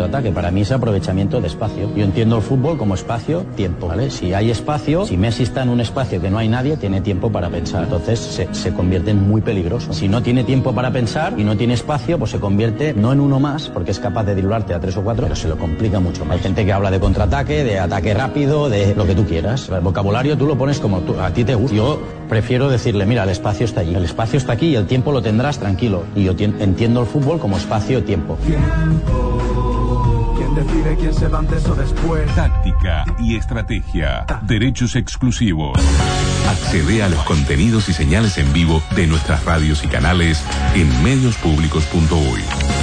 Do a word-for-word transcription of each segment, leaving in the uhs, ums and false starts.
contraataque. Para mí es aprovechamiento de espacio. Yo entiendo el fútbol como espacio-tiempo, ¿vale? Si hay espacio, si Messi está en un espacio que no hay nadie, tiene tiempo para pensar. Entonces se, se convierte en muy peligroso. Si no tiene tiempo para pensar y no tiene espacio, pues se convierte no en uno más, porque es capaz de driblarte a tres o cuatro, pero se lo complica mucho. Hay gente que habla de contraataque, de ataque rápido, de lo que tú quieras. El vocabulario tú lo pones como tú, a ti te gusta. Yo prefiero decirle, mira, el espacio está allí. El espacio está aquí y el tiempo lo tendrás tranquilo. Y yo entiendo el fútbol como espacio-tiempo. Tiempo. ¿Quién decide quién se va antes o después? Táctica y estrategia. Derechos exclusivos. Accede a los contenidos y señales en vivo de nuestras radios y canales en medios públicos punto uy.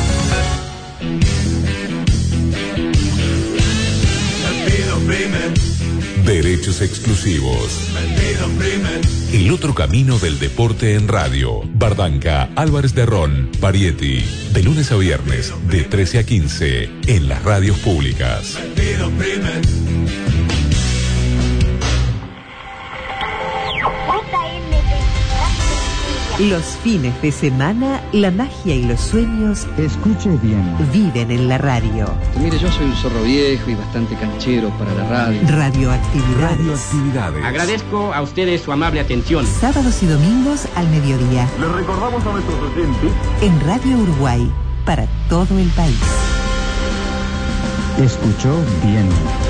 Derechos exclusivos. El otro camino del deporte en radio. Bardanca, Álvarez de Ron, Parietti. De lunes a viernes, de trece a quince, en las radios públicas. Los fines de semana, la magia y los sueños, escuche bien, viven en la radio. Mire, yo soy un zorro viejo y bastante canchero para la radio. Radioactividades. Radioactividades. Agradezco a ustedes su amable atención. Sábados y domingos al mediodía. Les recordamos a nuestros oyentes. En Radio Uruguay, para todo el país. Escuchó bien.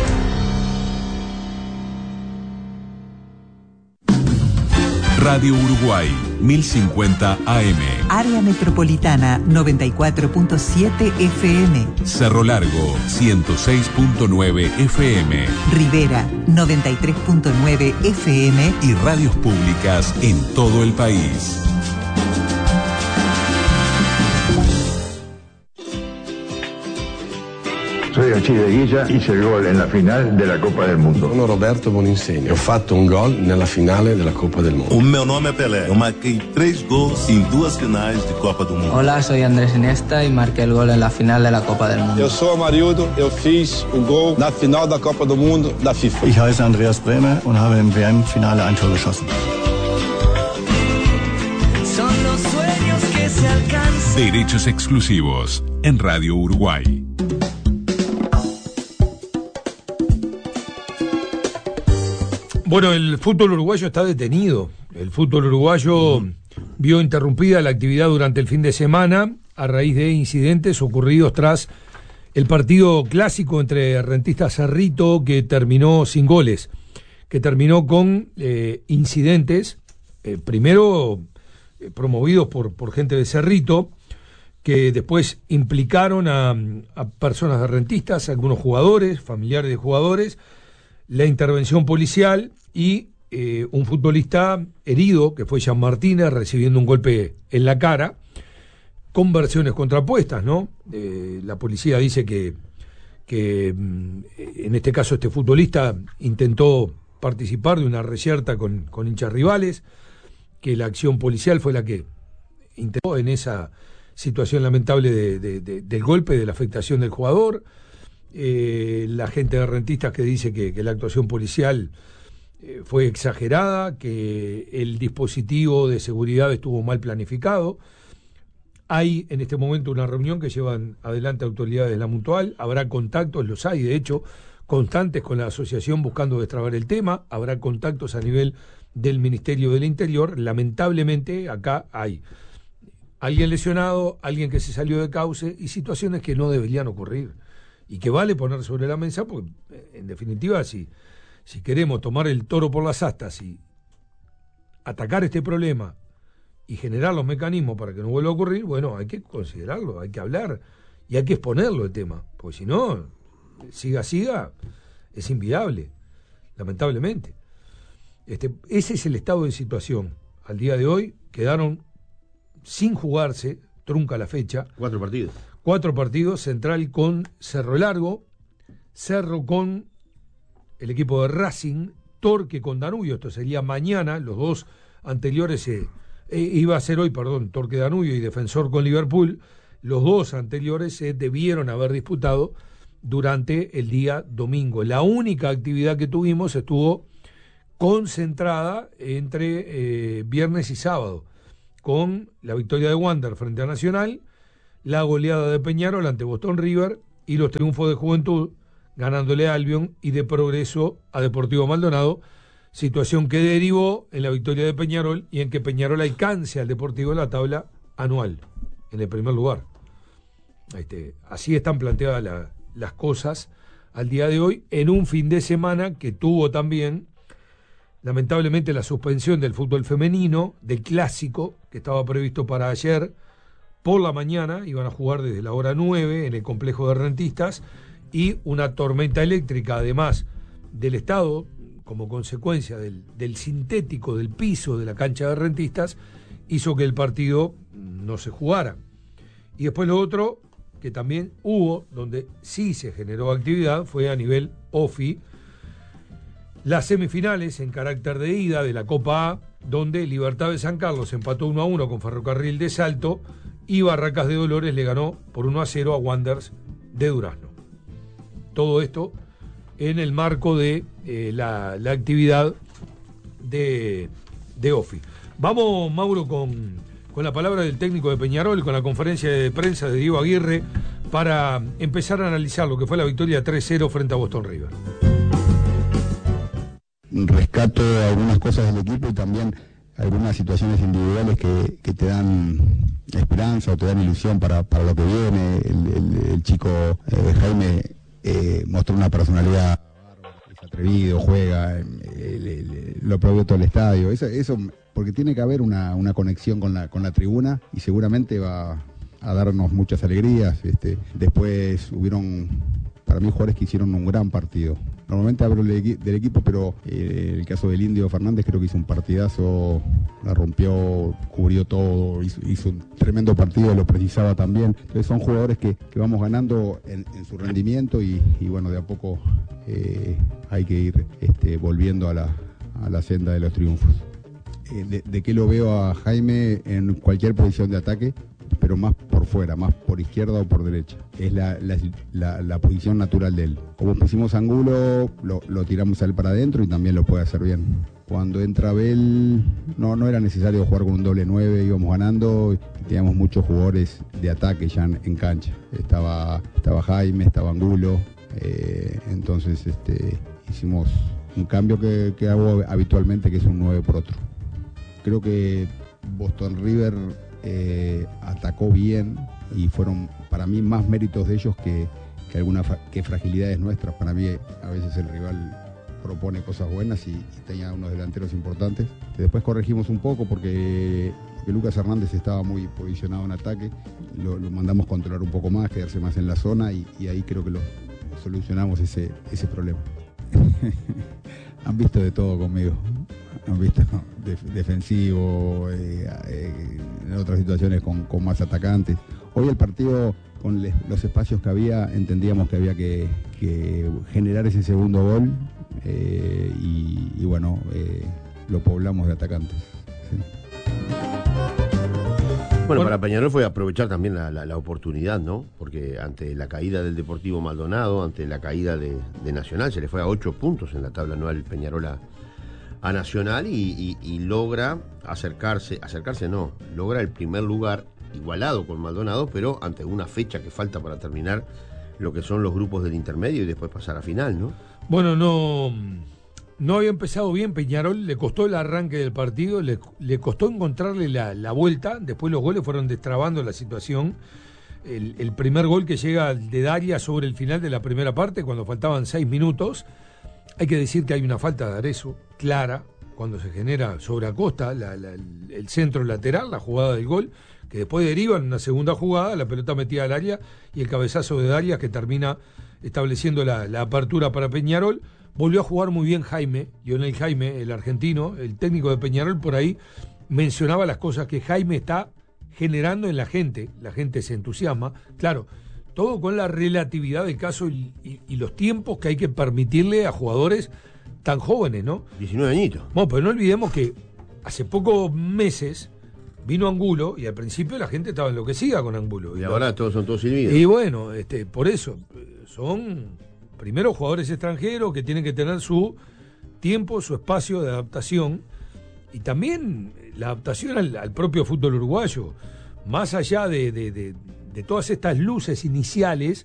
Radio Uruguay, mil cincuenta A M. Área Metropolitana, noventa y cuatro punto siete F M. Cerro Largo, ciento seis punto nueve F M. Rivera, noventa y tres punto nueve F M. Y radios públicas en todo el país. Soy Alcide Guilla, hice il gol nella finale della Coppa del Mundo. Sono Roberto Boninsegni, ho fatto un gol nella finale della Coppa del Mundo. O meu nome é Pelé, eu marquei três gols em duas finais de Copa do Mundo. Hola, soy Andrés Iniesta y marqué el gol en la final de la Copa del Mundo. Eu sou Amarildo, eu fiz o gol na final da Copa do Mundo da FIFA. Ich heiße Andreas Bremer und habe im W M-Finale ein Tor geschossen. Son los sueños que se alcanzan. Derechos exclusivos en Radio Uruguay. Bueno, el fútbol uruguayo está detenido. El fútbol uruguayo vio interrumpida la actividad durante el fin de semana a raíz de incidentes ocurridos tras el partido clásico entre Rentistas Cerrito, que terminó sin goles, que terminó con eh, incidentes, eh, primero eh, promovidos por, por gente de Cerrito, que después implicaron a, a personas de Rentistas, algunos jugadores, familiares de jugadores, la intervención policial y eh, un futbolista herido, que fue Jean Martínez, recibiendo un golpe en la cara, con versiones contrapuestas, ¿no? Eh, la policía dice que, que en este caso este futbolista intentó participar de una reyerta con, con hinchas rivales, que la acción policial fue la que intentó en esa situación lamentable de, de, de, del golpe, de la afectación del jugador. Eh, la gente de Rentistas que dice que, que la actuación policial eh, fue exagerada, que el dispositivo de seguridad estuvo mal planificado. Hay en este momento una reunión que llevan adelante autoridades de la Mutual, habrá contactos, los hay de hecho, constantes con la asociación buscando destrabar el tema, habrá contactos a nivel del Ministerio del Interior. Lamentablemente acá hay alguien lesionado, alguien que se salió de cauce y situaciones que no deberían ocurrir y que vale poner sobre la mesa, porque en definitiva si, si queremos tomar el toro por las astas y atacar este problema y generar los mecanismos para que no vuelva a ocurrir, bueno, hay que considerarlo, hay que hablar y hay que exponerlo el tema, porque si no, siga, siga, es inviable, lamentablemente. Este, ese es el estado de situación. Al día de hoy quedaron sin jugarse, trunca la fecha. Cuatro partidos. Cuatro partidos, Central con Cerro Largo, Cerro con el equipo de Racing, Torque con Danubio, esto sería mañana, los dos anteriores, eh, eh, iba a ser hoy, perdón, Torque Danubio y Defensor con Liverpool, los dos anteriores se eh, debieron haber disputado durante el día domingo. La única actividad que tuvimos estuvo concentrada entre eh, viernes y sábado, con la victoria de Wander frente a Nacional, la goleada de Peñarol ante Boston River y los triunfos de Juventud, ganándole a Albion, y de Progreso a Deportivo Maldonado, situación que derivó en la victoria de Peñarol y en que Peñarol alcance al Deportivo en la tabla anual, en el primer lugar. Este, así están planteadas la, las cosas al día de hoy, en un fin de semana que tuvo también, lamentablemente, la suspensión del fútbol femenino, del clásico, que estaba previsto para ayer por la mañana, iban a jugar desde la hora nueve en el complejo de Rentistas, y una tormenta eléctrica, además del estado, como consecuencia del, del sintético del piso de la cancha de Rentistas, hizo que el partido no se jugara. Y después lo otro que también hubo, donde sí se generó actividad, fue a nivel O F I, las semifinales en carácter de ida de la Copa A, donde Libertad de San Carlos empató uno a uno con Ferrocarril de Salto y Barracas de Dolores le ganó por uno a cero a Wanderers de Durazno. Todo esto en el marco de eh, la, la actividad de, de O F I. Vamos, Mauro, con... con la palabra del técnico de Peñarol, con la conferencia de prensa de Diego Aguirre, para empezar a analizar lo que fue la victoria tres cero frente a Boston River. Rescato algunas cosas del equipo y también algunas situaciones individuales que, que te dan esperanza o te dan ilusión para, para lo que viene. El, el, el chico eh, Jaime eh, mostró una personalidad bárbara, es atrevido, juega, eh, le, le, lo aplaudió todo el estadio. Eso, eso porque tiene que haber una, una conexión con la, con la tribuna y seguramente va a darnos muchas alegrías. Este, después hubieron, para mí, jugadores que hicieron un gran partido. Normalmente hablo del equipo, pero eh, el caso del Indio Fernández creo que hizo un partidazo, la rompió, cubrió todo, hizo, hizo un tremendo partido, lo precisaba también. Entonces son jugadores que, que vamos ganando en, en su rendimiento y, y bueno, de a poco eh, hay que ir este, volviendo a la, a la senda de los triunfos. Eh, de, de qué lo veo a Jaime en cualquier posición de ataque, pero más por fuera, más por izquierda o por derecha. Es la, la, la, la posición natural de él. Como pusimos Angulo, lo, lo tiramos a él para adentro y también lo puede hacer bien. Cuando entra Abel, no, no era necesario jugar con un doble nueve, íbamos ganando, teníamos muchos jugadores de ataque ya en, en cancha. Estaba, estaba Jaime, estaba Angulo, eh, entonces este, hicimos un cambio que, que hago habitualmente, que es un nueve por otro. Creo que Boston River Eh, atacó bien y fueron para mí más méritos de ellos que, que algunas que fragilidades nuestras. Para mí a veces el rival propone cosas buenas y, y tenía unos delanteros importantes. Después corregimos un poco porque, porque Lucas Hernández estaba muy posicionado en ataque, lo, lo mandamos controlar un poco más, quedarse más en la zona y, y ahí creo que lo, solucionamos ese, ese problema. Han visto de todo conmigo, han visto de, defensivo, eh, eh, en otras situaciones con, con más atacantes. Hoy el partido, con les, los espacios que había, entendíamos que había que, que generar ese segundo gol eh, y, y bueno, eh, lo poblamos de atacantes. ¿Sí? Bueno, para Peñarol fue aprovechar también la, la, la oportunidad, ¿no? Porque ante la caída del Deportivo Maldonado, ante la caída de, de Nacional, se le fue a ocho puntos en la tabla anual Peñarol a, a Nacional y, y, y logra acercarse, acercarse no, logra el primer lugar igualado con Maldonado, pero ante una fecha que falta para terminar lo que son los grupos del intermedio y después pasar a final, ¿no? Bueno, no... No había empezado bien Peñarol, le costó el arranque del partido, le, le costó encontrarle la, la vuelta, después los goles fueron destrabando la situación. El, el primer gol que llega de Daria sobre el final de la primera parte, cuando faltaban seis minutos, hay que decir que hay una falta de Arezzo clara, cuando se genera sobre Acosta la, la, el centro lateral, la jugada del gol, que después deriva en una segunda jugada, la pelota metida al área y el cabezazo de Daria que termina estableciendo la, la apertura para Peñarol. Volvió a jugar muy bien Jaime, Lionel Jaime, el argentino, el técnico de Peñarol, por ahí mencionaba las cosas que Jaime está generando en la gente, la gente se entusiasma, claro, todo con la relatividad del caso y, y, y los tiempos que hay que permitirle a jugadores tan jóvenes, ¿no? diecinueve añitos. Bueno, pero no olvidemos que hace pocos meses vino Angulo y al principio la gente estaba enloquecida con Angulo. Y, y ahora todos son todos silbidos. Y bueno, este, por eso, son... Primero, jugadores extranjeros que tienen que tener su tiempo, su espacio de adaptación y también la adaptación al, al propio fútbol uruguayo. Más allá de, de, de, de todas estas luces iniciales,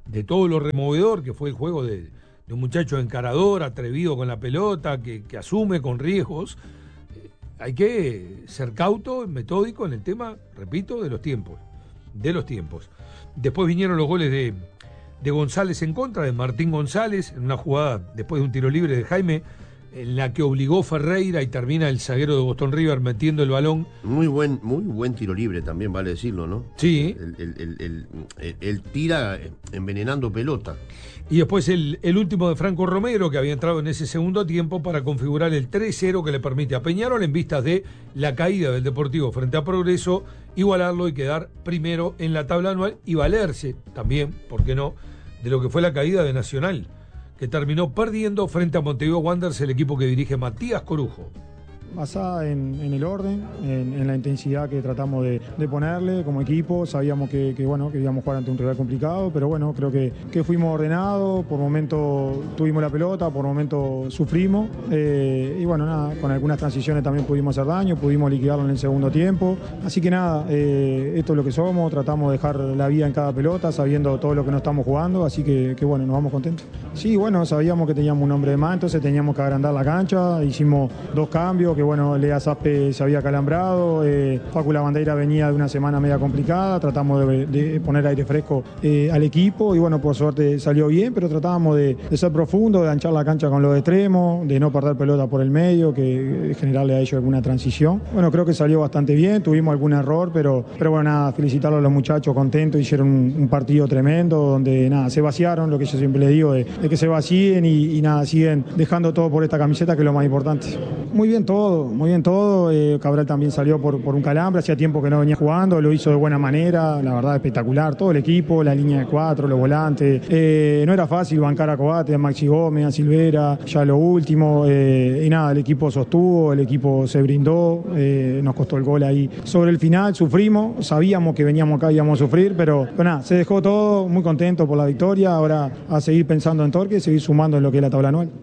de todo lo removedor que fue el juego de, de un muchacho encarador, atrevido con la pelota, que, que asume con riesgos. Eh, hay que ser cauto, metódico en el tema, repito, de los tiempos. De los tiempos. Después vinieron los goles de, de González en contra, de Martín González, en una jugada después de un tiro libre de Jaime, en la que obligó Ferreira y termina el zaguero de Boston River metiendo el balón. Muy buen, muy buen tiro libre también, vale decirlo, ¿no? Sí. El, el, el, el, el, el tira envenenando pelota. Y después el, el último de Franco Romero, que había entrado en ese segundo tiempo para configurar el tres cero que le permite a Peñarol, en vistas de la caída del Deportivo frente a Progreso, igualarlo y quedar primero en la tabla anual y valerse también, ¿por qué no?, de lo que fue la caída de Nacional, que terminó perdiendo frente a Montevideo Wanderers, el equipo que dirige Matías Corujo. Basada en, en el orden, en, en la intensidad que tratamos de, de ponerle como equipo. Sabíamos que, que, bueno, que íbamos a jugar ante un rival complicado, pero bueno, creo que, que fuimos ordenados, por momentos tuvimos la pelota, por momentos sufrimos, eh, y bueno, nada, con algunas transiciones también pudimos hacer daño, pudimos liquidarlo en el segundo tiempo, así que nada, eh, esto es lo que somos, tratamos de dejar la vida en cada pelota, sabiendo todo lo que nos estamos jugando, así que, que bueno, nos vamos contentos. Sí, bueno, sabíamos que teníamos un hombre de más, entonces teníamos que agrandar la cancha, hicimos dos cambios, que bueno, Lea Zaspe se había calambrado, eh, Facu Lavandeira venía de una semana media complicada, tratamos de, de poner aire fresco eh, al equipo y bueno, por suerte salió bien, pero tratábamos de, de ser profundo, de anchar la cancha con los extremos, de no perder pelota por el medio, que generarle a ellos alguna transición. Bueno, creo que salió bastante bien, tuvimos algún error, pero, pero bueno, nada, felicitarlos a los muchachos, contentos, hicieron un, un partido tremendo, donde nada, se vaciaron, lo que yo siempre le digo, de, de que se vacíen y, y nada, siguen dejando todo por esta camiseta, que es lo más importante. Muy bien todo, muy bien todo, eh, Cabral también salió por, por un calambre, hacía tiempo que no venía jugando, lo hizo de buena manera, la verdad espectacular, todo el equipo, la línea de cuatro, los volantes, eh, no era fácil bancar a Coate, a Maxi Gómez, a Silvera, ya lo último, eh, y nada, el equipo sostuvo, el equipo se brindó, eh, nos costó el gol ahí. Sobre el final sufrimos, sabíamos que veníamos acá y íbamos a sufrir, pero, pero nada, se dejó todo, muy contento por la victoria, ahora a seguir pensando en Torque y seguir sumando en lo que es la tabla anual.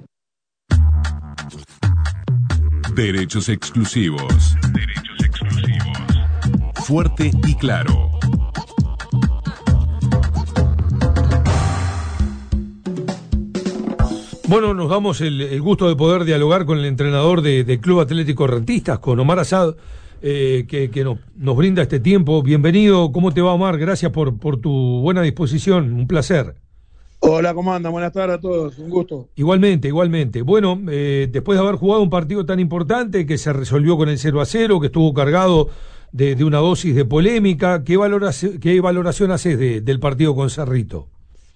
Derechos exclusivos. Derechos exclusivos. Fuerte y claro. Bueno, nos damos el, el gusto de poder dialogar con el entrenador de, de Club Atlético Rentistas, con Omar Asad, eh, que, que no, nos brinda este tiempo. Bienvenido, ¿cómo te va, Omar? Gracias por, por tu buena disposición, un placer. Hola, ¿cómo andan? Buenas tardes a todos, un gusto. Igualmente, igualmente. Bueno, eh, después de haber jugado un partido tan importante que se resolvió con el cero a cero, que estuvo cargado de, de una dosis de polémica, ¿qué valoración, qué valoración haces de, del partido con Cerrito?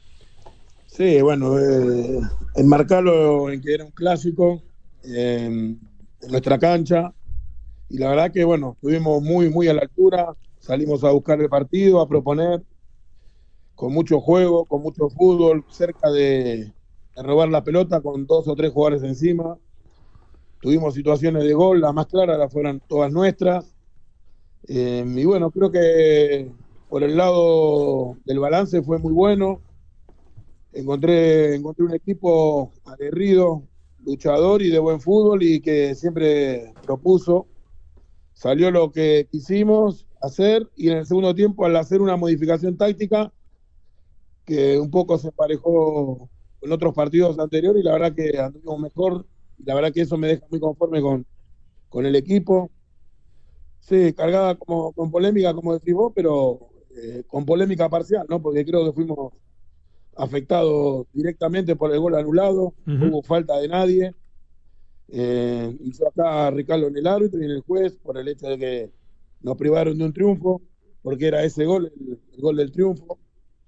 Sí, bueno, eh, enmarcarlo en que era un clásico eh, en nuestra cancha, y la verdad que, bueno, estuvimos muy, muy a la altura, salimos a buscar el partido, a proponer, con mucho juego, con mucho fútbol, cerca de, de robar la pelota con dos o tres jugadores encima. Tuvimos situaciones de gol, las más claras las fueron todas nuestras. Eh, y bueno, creo que por el lado del balance fue muy bueno. Encontré, encontré un equipo aguerrido, luchador y de buen fútbol y que siempre propuso. Salió lo que quisimos hacer y en el segundo tiempo, al hacer una modificación táctica, que un poco se emparejó con otros partidos anteriores y la verdad que anduvimos mejor y la verdad que eso me deja muy conforme con, con el equipo. Sí, cargada como, con polémica, como decís vos, pero eh, con polémica parcial, ¿no? Porque creo que fuimos afectados directamente por el gol anulado, uh-huh. No hubo falta de nadie. Eh, hizo acá Ricardo en el árbitro y en el juez por el hecho de que nos privaron de un triunfo, porque era ese gol, el, el gol del triunfo.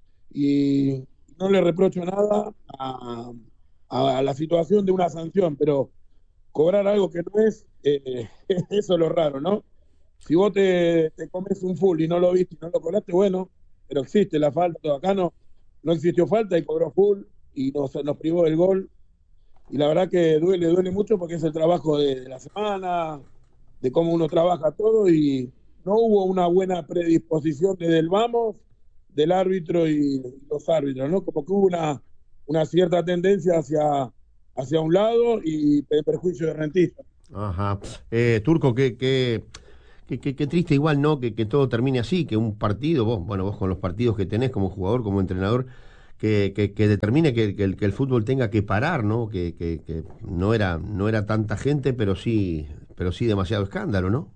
Y no le reprocho nada a, a, a la situación de una sanción, pero cobrar algo que no es, eh, eso es lo raro, ¿no? Si vos te, te comes un full y no lo viste y no lo cobraste, bueno, pero existe la falta, todo acá no, no existió falta y cobró full y nos, nos privó del gol. Y la verdad que duele, duele mucho porque es el trabajo de, de la semana, de cómo uno trabaja todo y no hubo una buena predisposición desde el vamos, del árbitro y los árbitros, ¿no? Como que hubo una, una cierta tendencia hacia, hacia un lado y en perjuicio de Rentistas. Ajá. Eh, Turco, qué, qué, qué, qué, qué triste igual, ¿no? Que, que todo termine así, que un partido, vos, bueno, vos con los partidos que tenés como jugador, como entrenador, que, que, que determine que, que, el, que el fútbol tenga que parar, ¿no? Que, que, que no era no era tanta gente, pero sí pero sí demasiado escándalo, ¿no?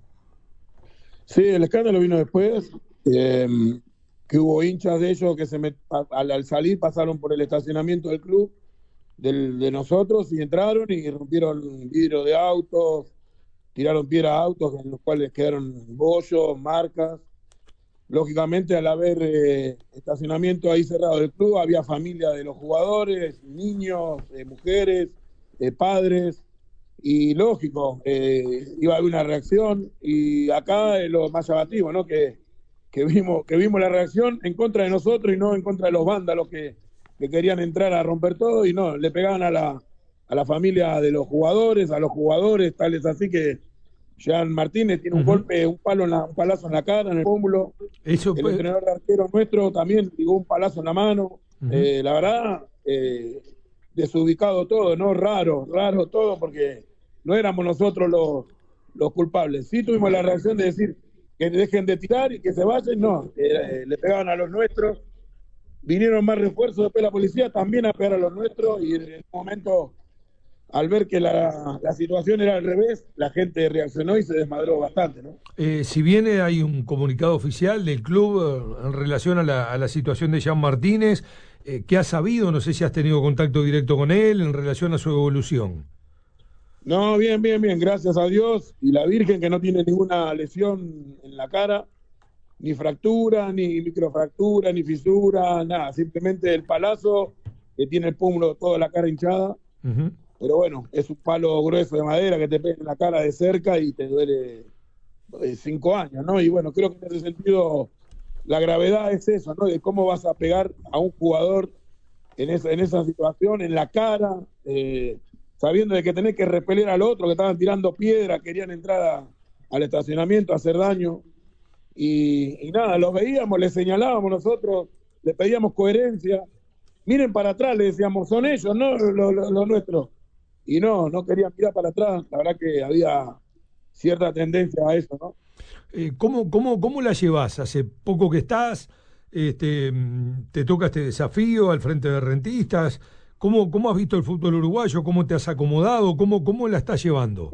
Sí, el escándalo vino después, eh, que hubo hinchas de ellos que se met, al, al salir pasaron por el estacionamiento del club, del, de nosotros, y entraron y rompieron vidrio de autos, tiraron piedra a autos en los cuales quedaron bollos, marcas. Lógicamente, al haber eh, estacionamiento ahí cerrado del club, había familia de los jugadores, niños, eh, mujeres, eh, padres, y lógico, eh, iba a haber una reacción, y acá es lo más llamativo, ¿no? Que, que, vimos, que vimos la reacción en contra de nosotros y no en contra de los vándalos que, que querían entrar a romper todo, y no, le pegaban a la, a la familia de los jugadores, a los jugadores, tales así que Jean Martínez tiene un uh-huh. golpe, un palo en la, un palazo en la cara, en el pómulo. Eso el puede... entrenador de arquero nuestro también dio un palazo en la mano. Uh-huh. Eh, la verdad, eh, desubicado todo, ¿no? Raro, raro todo, porque no éramos nosotros los, los culpables. Sí tuvimos la reacción de decir que dejen de tirar y que se vayan, no. Eh, le pegaban a los nuestros. Vinieron más refuerzos, después la policía también a pegar a los nuestros, y en el momento, al ver que la, la situación era al revés, la gente reaccionó y se desmadró bastante, ¿no? Eh, si bien hay un comunicado oficial del club eh, en relación a la, a la situación de Jean Martínez, eh, ¿qué has sabido? No sé si has tenido contacto directo con él en relación a su evolución. No, bien, bien, bien, gracias a Dios y la Virgen, que no tiene ninguna lesión en la cara, ni fractura, ni microfractura, ni fisura, nada, simplemente el palazo, que tiene el pómulo, toda la cara hinchada. Uh-huh. Pero bueno, es un palo grueso de madera que te pega en la cara de cerca y te duele eh, cinco años, ¿no? Y bueno, creo que en ese sentido la gravedad es eso, ¿no? De cómo vas a pegar a un jugador en esa, en esa situación, en la cara, eh, sabiendo de que tenés que repeler al otro, que estaban tirando piedra, querían entrar a, al estacionamiento a hacer daño. Y, y nada, los veíamos, les señalábamos nosotros, le pedíamos coherencia. Miren para atrás, le decíamos, son ellos, no los lo, lo nuestros. Y no, no querían mirar para atrás. La verdad que había cierta tendencia a eso, ¿no? Eh, ¿cómo, cómo, ¿Cómo la llevas? Hace poco que estás, este, te toca este desafío al frente de Rentistas. ¿Cómo, cómo has visto el fútbol uruguayo? ¿Cómo te has acomodado? ¿Cómo, cómo la estás llevando?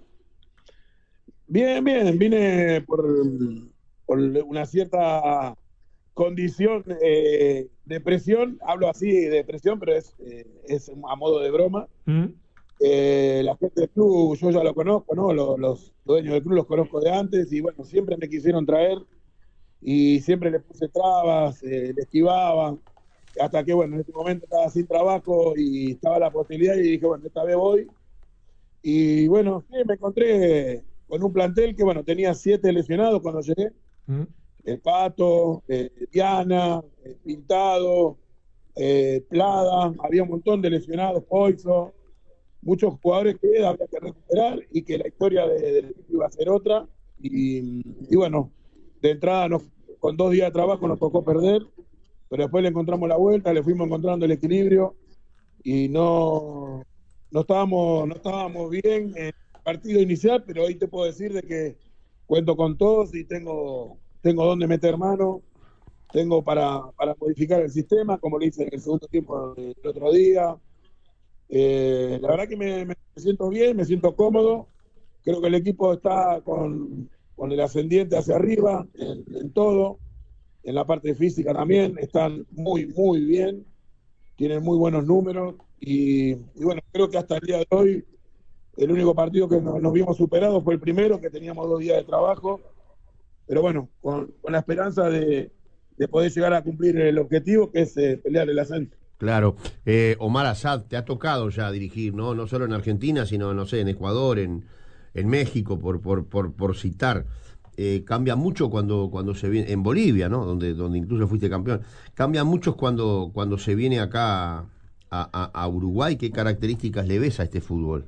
Bien, bien. Vine por, por una cierta condición eh, de presión. Hablo así de presión, pero es, eh, es a modo de broma. ¿Mm? Eh, la gente del club, yo ya lo conozco, ¿no? Los, los dueños del club los conozco de antes y bueno, siempre me quisieron traer y siempre les puse trabas, eh, le esquivaba, hasta que bueno, en este momento estaba sin trabajo y estaba la posibilidad y dije, bueno, esta vez voy. Y bueno, sí, me encontré con un plantel que bueno, tenía siete lesionados cuando llegué. ¿Mm? El Pato, eh, Diana, eh, Pintado, eh, Plada, había un montón de lesionados, Poiso, muchos jugadores que había que recuperar y que la historia de, del equipo iba a ser otra. Y, y bueno, de entrada nos, con dos días de trabajo nos tocó perder, pero después le encontramos la vuelta, le fuimos encontrando el equilibrio y no, no, estábamos, no estábamos bien en el partido inicial, pero hoy te puedo decir de que cuento con todos y tengo, tengo donde meter mano, tengo para, para modificar el sistema, como lo hice en el segundo tiempo del otro día. Eh, la verdad que me, me siento bien, me siento cómodo, creo que el equipo está con, con el ascendiente hacia arriba en, en todo, en la parte física también, están muy, muy bien, tienen muy buenos números y, y bueno, creo que hasta el día de hoy el único partido que nos, nos vimos superados fue el primero, que teníamos dos días de trabajo, pero bueno, con, con la esperanza de, de poder llegar a cumplir el objetivo, que es eh, pelear el ascenso. Claro. Eh, Omar Asad, te ha tocado ya dirigir, ¿no? No solo en Argentina, sino, no sé, en Ecuador, en, en México, por, por, por, por citar. Eh, cambia mucho cuando, cuando se viene, en Bolivia, ¿no? Donde, donde incluso fuiste campeón. Cambia mucho cuando, cuando se viene acá a, a, a Uruguay. ¿Qué características le ves a este fútbol?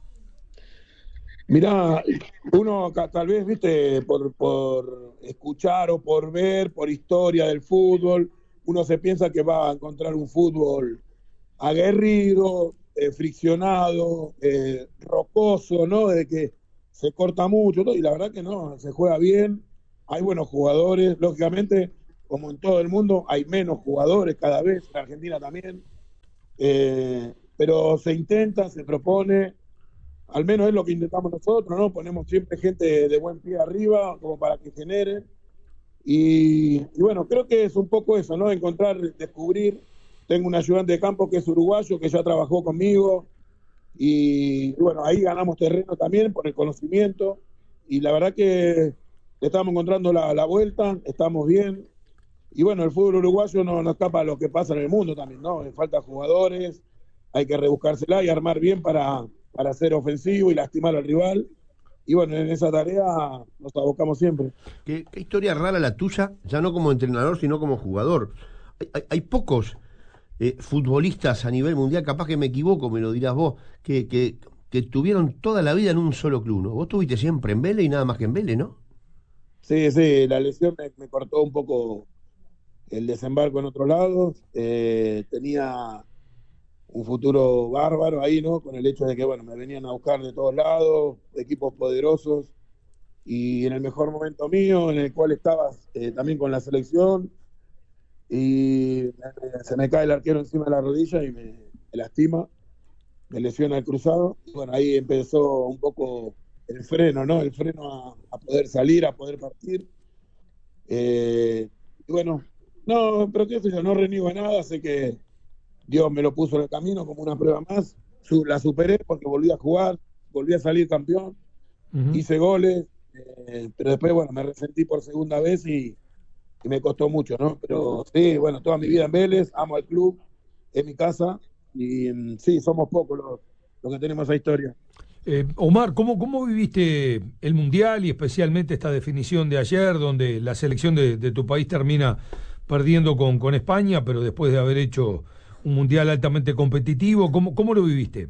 Mirá, uno tal vez, viste, por, por escuchar o por ver, por historia del fútbol, uno se piensa que va a encontrar un fútbol aguerrido, eh, friccionado, eh, rocoso, ¿no? De que se corta mucho, todo, y la verdad que no, se juega bien, hay buenos jugadores, lógicamente como en todo el mundo, hay menos jugadores cada vez, en Argentina también, eh, pero se intenta, se propone, al menos es lo que intentamos nosotros, ¿no? Ponemos siempre gente de, de buen pie arriba, como para que genere, y, y bueno, creo que es un poco eso, ¿no? Encontrar, descubrir. Tengo un ayudante de campo que es uruguayo, que ya trabajó conmigo, y, y bueno, ahí ganamos terreno también por el conocimiento, y la verdad que le estamos encontrando la, la vuelta, estamos bien. Y bueno, el fútbol uruguayo no, no escapa a lo que pasa en el mundo también, ¿no? Le falta jugadores, hay que rebuscársela y armar bien para, para ser ofensivo y lastimar al rival. Y bueno, en esa tarea nos abocamos siempre. ¿Qué, qué historia rara la tuya, ya no como entrenador, sino como jugador? Hay, hay, hay pocos eh, futbolistas a nivel mundial, capaz que me equivoco, me lo dirás vos, que, que, que tuvieron toda la vida en un solo club, ¿no? Vos tuviste siempre en Vélez y nada más que en Vélez, ¿no? Sí, sí, la lesión me, me cortó un poco el desembarco en otros lados, eh, tenía un futuro bárbaro ahí, ¿no? Con el hecho de que, bueno, me venían a buscar de todos lados, equipos poderosos, y en el mejor momento mío, en el cual estaba eh, también con la selección, y me, se me cae el arquero encima de la rodilla y me, me lastima, me lesiona el cruzado, y bueno, ahí empezó un poco el freno, ¿no? El freno a, a poder salir, a poder partir, eh, y bueno, no, pero qué sé yo, no reniego a nada, sé que Dios me lo puso en el camino como una prueba más, Su, la superé porque volví a jugar, volví a salir campeón, uh-huh. hice goles, eh, pero después, bueno, me resentí por segunda vez y, y me costó mucho, ¿no? Pero sí, bueno, toda mi vida en Vélez, amo al club, es mi casa, y sí, somos pocos los, los que tenemos esa historia. Eh, Omar, ¿cómo, ¿cómo viviste el Mundial y especialmente esta definición de ayer, donde la selección de, de tu país termina perdiendo con, con España, pero después de haber hecho un Mundial altamente competitivo? ¿Cómo, cómo lo viviste?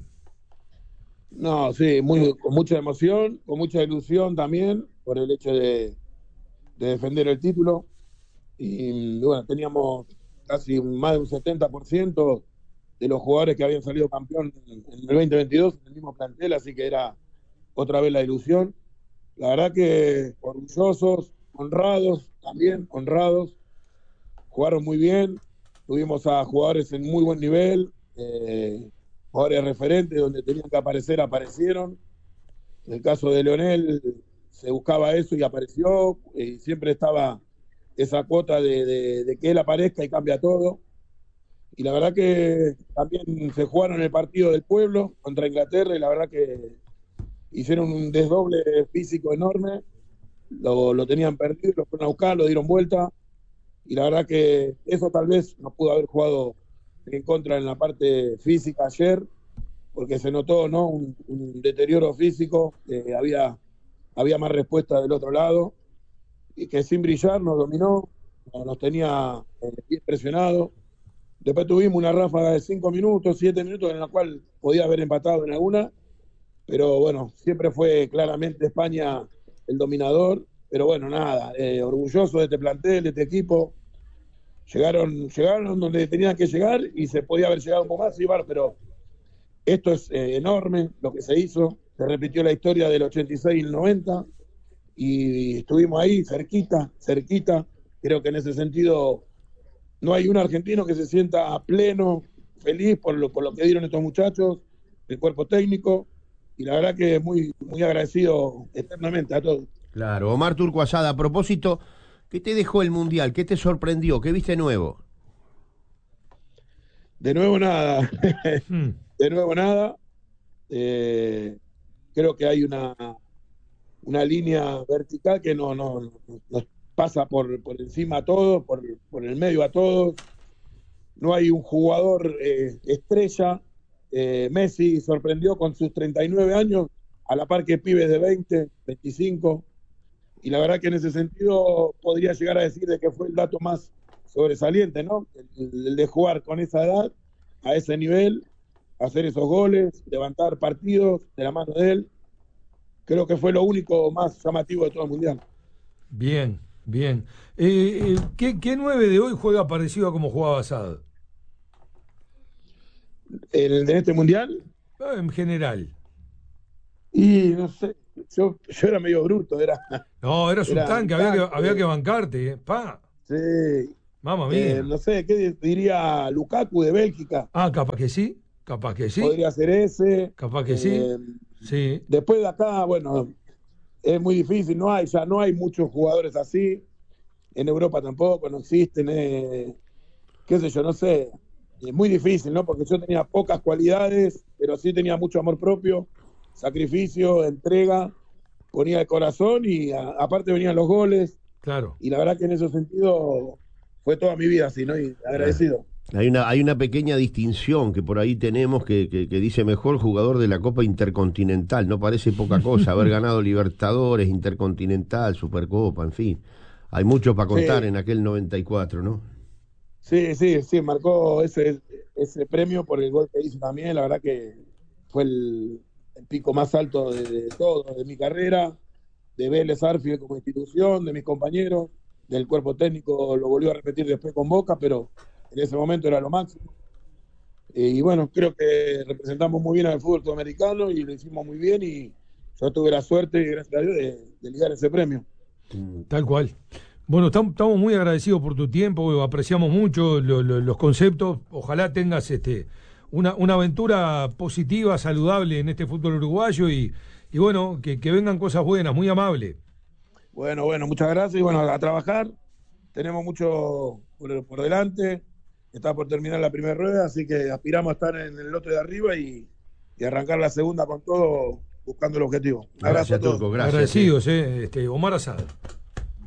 No, sí, muy, con mucha emoción, con mucha ilusión también, por el hecho de, de defender el título. Y bueno, teníamos casi más de un setenta por ciento de los jugadores que habían salido campeón en el veinte veintidós en el mismo plantel, así que era otra vez la ilusión. La verdad que orgullosos, honrados también, honrados. Jugaron muy bien, tuvimos a jugadores en muy buen nivel, eh, jugadores referentes, donde tenían que aparecer, aparecieron. En el caso de Leonel, se buscaba eso y apareció, y siempre estaba esa cuota de, de, de que él aparezca y cambia todo. Y la verdad que también se jugaron el partido del pueblo contra Inglaterra, y la verdad que hicieron un desdoble físico enorme, lo, lo tenían perdido, lo fueron a buscar, lo dieron vuelta. Y la verdad que eso tal vez nos pudo haber jugado en contra en la parte física ayer, porque se notó, ¿no? un, un deterioro físico, que había, había más respuesta del otro lado, y que sin brillar nos dominó, nos tenía eh, bien presionados. Después tuvimos una ráfaga de cinco minutos, siete minutos, en la cual podía haber empatado en alguna, pero bueno, siempre fue claramente España el dominador. Pero bueno, nada, eh, orgulloso de este plantel, de este equipo. Llegaron, llegaron donde tenían que llegar y se podía haber llegado un poco más, sí, bueno, pero esto es eh, enorme lo que se hizo. Se repitió la historia del ochenta y seis y el noventa y estuvimos ahí cerquita, cerquita. Creo que en ese sentido no hay un argentino que se sienta pleno, feliz por lo, por lo que dieron estos muchachos, el cuerpo técnico, y la verdad que muy, muy agradecido eternamente a todos. Claro, Omar Turco Asada, a propósito, ¿qué te dejó el Mundial? ¿Qué te sorprendió? ¿Qué viste nuevo? De nuevo nada, de nuevo nada. Eh, creo que hay una, una línea vertical que no, no, nos pasa por, por encima a todos, por, por el medio a todos. No hay un jugador eh, estrella. Eh, Messi sorprendió con sus treinta y nueve años, a la par que pibes de veinte, veinticinco. Y la verdad que en ese sentido podría llegar a decir de que fue el dato más sobresaliente, ¿no? El, el de jugar con esa edad, a ese nivel, hacer esos goles, levantar partidos de la mano de él. Creo que fue lo único más llamativo de todo el Mundial. Bien, bien. Eh, ¿qué, ¿Qué nueve de hoy juega parecido a como jugaba Asad? ¿El de este Mundial? Eh, en general. Y no sé, yo, yo era medio bruto, era... No, eras un era tanque, un había tanque. que, había que bancarte, ¿eh? Pa. Sí. Mamma mía. Eh, no sé, ¿qué diría Lukaku de Bélgica? Ah, capaz que sí, capaz que sí. Podría ser ese. Capaz que eh, sí. Sí. Después de acá, bueno, es muy difícil, no hay, ya no hay muchos jugadores así. En Europa tampoco, no existen. Eh, qué sé yo, no sé. Es muy difícil, ¿no? Porque yo tenía pocas cualidades, pero sí tenía mucho amor propio, sacrificio, entrega, ponía el corazón y a, aparte venían los goles. Claro. Y la verdad que en ese sentido fue toda mi vida así, ¿no? Y agradecido. Hay una, hay una pequeña distinción que por ahí tenemos que, que, que dice mejor jugador de la Copa Intercontinental. No parece poca cosa haber ganado Libertadores, Intercontinental, Supercopa, en fin. Hay mucho para contar sí. en aquel noventa y cuatro, ¿no? Sí, sí, sí, marcó ese, ese premio por el gol que hizo también. La verdad que fue el, el pico más alto de, de todo, de mi carrera, de Vélez Arfield como institución, de mis compañeros, del cuerpo técnico. Lo volvió a repetir después con Boca, pero en ese momento era lo máximo. Y bueno, creo que representamos muy bien al fútbol sudamericano y lo hicimos muy bien y yo tuve la suerte, gracias a Dios, de, de ligar ese premio. Tal cual. Bueno, estamos muy agradecidos por tu tiempo, apreciamos mucho lo, lo, los conceptos. Ojalá tengas este una, una aventura positiva, saludable en este fútbol uruguayo y, y bueno, que, que vengan cosas buenas, muy amable. Bueno, bueno, muchas gracias y bueno, a trabajar. Tenemos mucho por, por delante. Está por terminar la primera rueda, así que aspiramos a estar en el lote de arriba y, y arrancar la segunda con todo buscando el objetivo. Un abrazo gracias, a todos. Turco, gracias. Agradecidos, eh, este, Omar Asad.